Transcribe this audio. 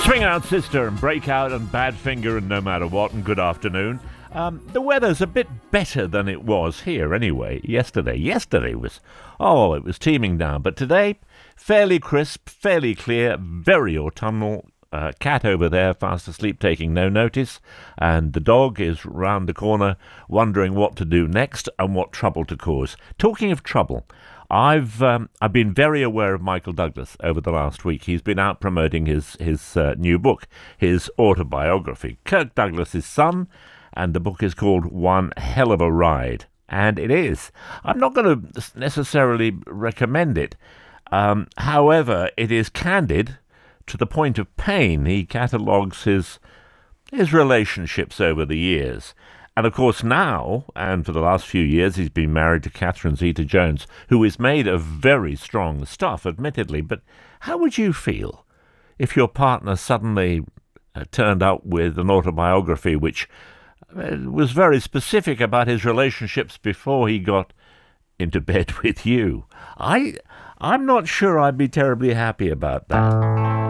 Swing Out Sister and Breakout and Badfinger and No Matter What and Good Afternoon. The weather's a bit better than it was here anyway yesterday. Yesterday was, it was teeming down. But today, fairly crisp, fairly clear, very autumnal. Cat over there, fast asleep, taking no notice. And the dog is round the corner wondering what to do next and what trouble to cause. Talking of trouble, I've been very aware of Michael Douglas over the last week. He's been out promoting his new book, his autobiography, Kirk Douglas's son, and the book is called One Hell of a Ride. And it is. I'm not going to necessarily recommend it. However, it is candid to the point of pain. He catalogues his relationships over the years. And of course now, and for the last few years, he's been married to Catherine Zeta-Jones, who is made of very strong stuff, admittedly. But how would you feel if your partner suddenly turned up with an autobiography which was very specific about his relationships before he got into bed with you? I'm not sure I'd be terribly happy about that.